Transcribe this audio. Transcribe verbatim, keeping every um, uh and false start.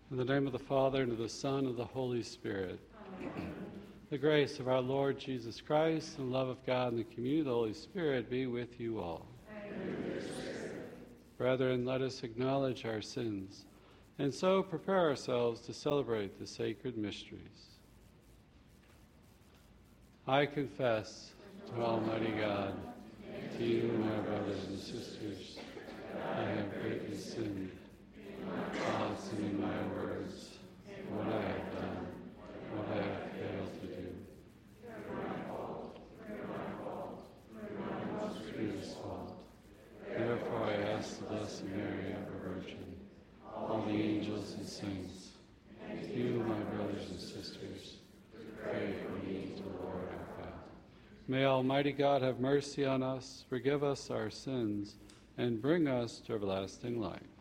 In the name of the Father, and of the Son, and of the Holy Spirit. Amen. The grace of our Lord Jesus Christ, and the love of God, and the communion of the Holy Spirit be with you all. Amen. Brethren, let us acknowledge our sins, and so prepare ourselves to celebrate the sacred mysteries. I confess to Almighty God, to you, my brothers and sisters, I have greatly sinned. Thoughts and in my words, what I have done, what I have failed to do. Through my fault, through my fault, through my most grievous fault. Therefore I ask the Blessed Mary, ever Virgin, all the angels and saints, and you, my brothers and sisters, pray for me to the Lord our God. May Almighty God have mercy on us, forgive us our sins, and bring us to everlasting life.